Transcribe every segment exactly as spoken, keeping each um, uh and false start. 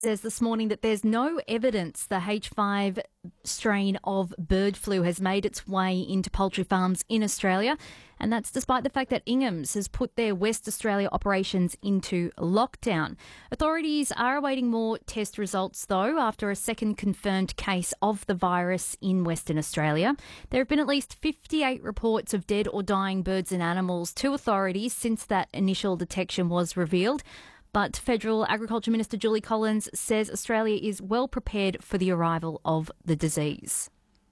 Says this morning that there's no evidence the H five strain of bird flu has made its way into poultry farms in Australia, and that's despite the fact that Ingham's has put their West Australia operations into lockdown. Authorities are awaiting more test results, though, after a second confirmed case of the virus in Western Australia. There have been at least fifty-eight reports of dead or dying birds and animals to authorities since that initial detection was revealed. But Federal Agriculture Minister Julie Collins says Australia is well prepared for the arrival of the disease.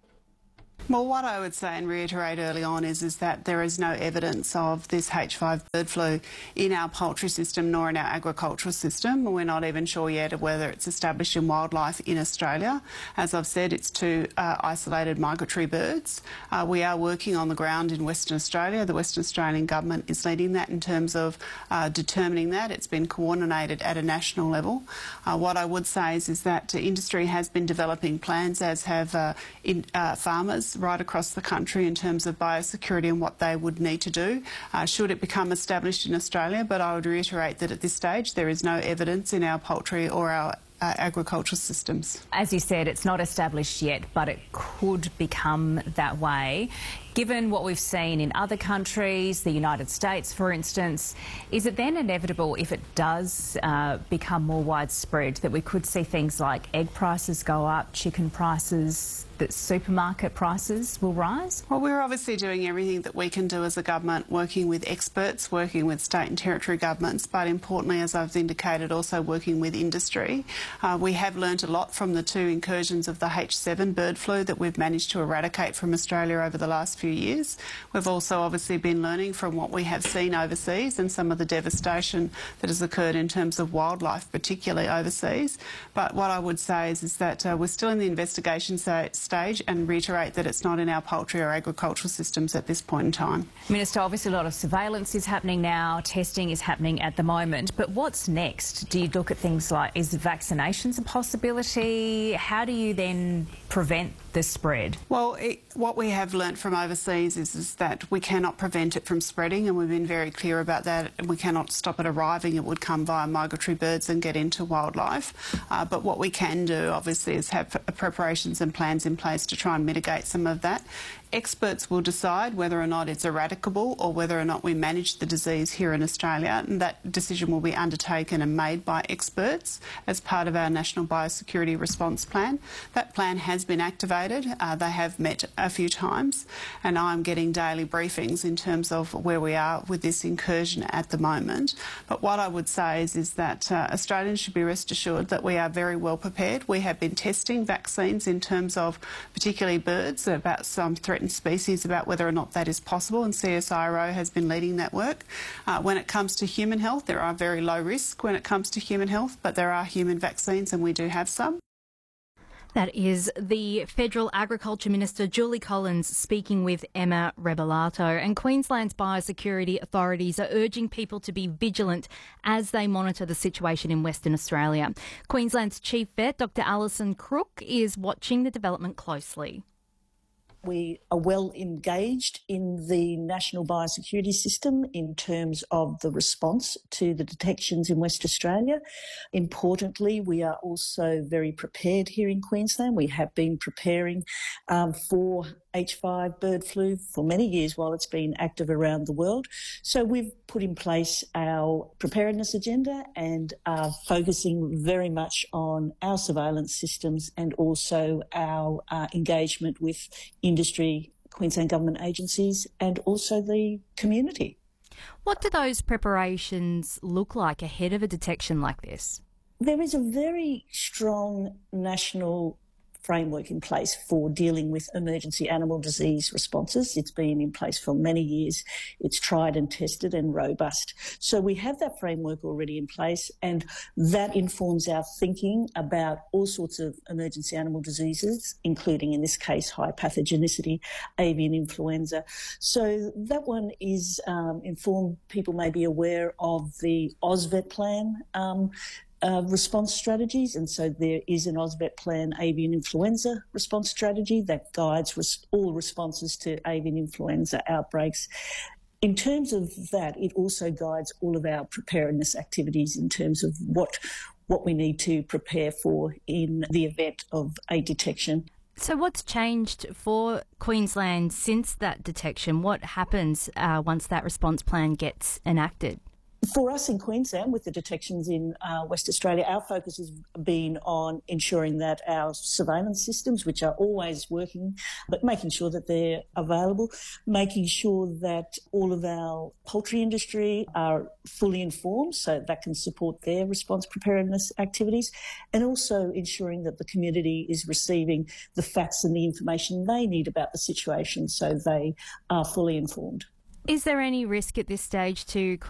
Well, what I would say and reiterate early on is, is that there is no evidence of this H five bird flu in our poultry system nor in our agricultural system. We're not even sure yet of whether it's established in wildlife in Australia. As I've said, it's two uh, isolated migratory birds. Uh, we are working on the ground in Western Australia. The Western Australian Government is leading that in terms of uh, determining that. It's been coordinated at a national level. Uh, what I would say is, is that uh, industry has been developing plans, as have uh, in, uh, farmers right across the country, in terms of biosecurity and what they would need to do uh, should it become established in Australia. But I would reiterate that at this stage there is no evidence in our poultry or our Uh, agricultural systems. As you said, it's not established yet, but it could become that way. Given what we've seen in other countries, the United States, for instance, is it then inevitable, if it does uh, become more widespread, that we could see things like egg prices go up, chicken prices, that supermarket prices will rise? Well, we're obviously doing everything that we can do as a government, working with experts, working with state and territory governments, but importantly, as I've indicated, also working with industry. Uh, we have learnt a lot from the two incursions of the H seven bird flu that we've managed to eradicate from Australia over the last few years. We've also obviously been learning from what we have seen overseas and some of the devastation that has occurred in terms of wildlife, particularly overseas. But what I would say is, is that uh, we're still in the investigation stage, and reiterate that it's not in our poultry or agricultural systems at this point in time. Minister, obviously a lot of surveillance is happening now, testing is happening at the moment, but what's next? Do you look at things like, is vaccinations a possibility? How do you then prevent the spread? Well, it, what we have learnt from overseas is, is that we cannot prevent it from spreading, and we've been very clear about that. We cannot stop it arriving. It would come via migratory birds and get into wildlife. Uh, but what we can do, obviously, is have preparations and plans in place to try and mitigate some of that. Experts will decide whether or not it's eradicable or whether or not we manage the disease here in Australia, and that decision will be undertaken and made by experts as part of our National Biosecurity Response Plan. That plan has been activated. Uh, they have met a few times, and I'm getting daily briefings in terms of where we are with this incursion at the moment. But what I would say is, is that uh, Australians should be rest assured that we are very well prepared. We have been testing vaccines in terms of particularly birds about some threat species, about whether or not that is possible, and C S I R O has been leading that work. Uh, when it comes to human health, there are very low risk when it comes to human health, but there are human vaccines and we do have some. That is the Federal Agriculture Minister Julie Collins speaking with Emma Rebellato. And Queensland's biosecurity authorities are urging people to be vigilant as they monitor the situation in Western Australia. Queensland's Chief Vet, Doctor Alison Crook, is watching the development closely. We are well engaged in the national biosecurity system in terms of the response to the detections in West Australia. Importantly, we are also very prepared here in Queensland. We have been preparing um, for H five bird flu for many years while it's been active around the world. So we've put in place our preparedness agenda and are focusing very much on our surveillance systems and also our uh, engagement with industry, Queensland government agencies and also the community. What do those preparations look like ahead of a detection like this? There is a very strong national framework in place for dealing with emergency animal disease responses. It's been in place for many years. It's tried and tested and robust. So we have that framework already in place, and that informs our thinking about all sorts of emergency animal diseases, including, in this case, high pathogenicity, avian influenza. So that one is um, informed. People may be aware of the AusVet plan um, Uh, response strategies, and so there is an AusVet plan avian influenza response strategy that guides res- all responses to avian influenza outbreaks. In terms of that, it also guides all of our preparedness activities in terms of what what we need to prepare for in the event of a detection. So what's changed for Queensland since that detection? What happens uh, once that response plan gets enacted? For us in Queensland, with the detections in uh, West Australia, our focus has been on ensuring that our surveillance systems, which are always working, but making sure that they're available, making sure that all of our poultry industry are fully informed so that can support their response preparedness activities, and also ensuring that the community is receiving the facts and the information they need about the situation so they are fully informed. Is there any risk at this stage to